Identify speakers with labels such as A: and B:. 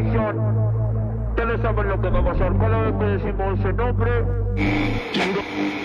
A: televisión. Ustedes saben lo que va a pasar cada vez que decimos ese nombre.